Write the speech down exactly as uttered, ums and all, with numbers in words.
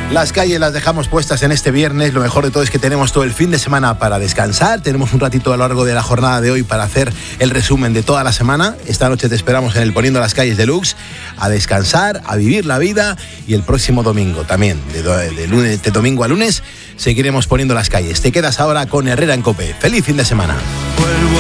Las calles las dejamos puestas en este viernes. Lo mejor de todo es que tenemos todo el fin de semana para descansar. Tenemos un ratito a lo largo de la jornada de hoy para hacer el resumen de toda la semana. Esta noche te esperamos en el Poniendo las Calles Deluxe a descansar, a vivir la vida. Y el próximo domingo también, de, de, lunes, de domingo a lunes, seguiremos poniendo las calles. Te quedas ahora con Herrera en COPE. ¡Feliz fin de semana!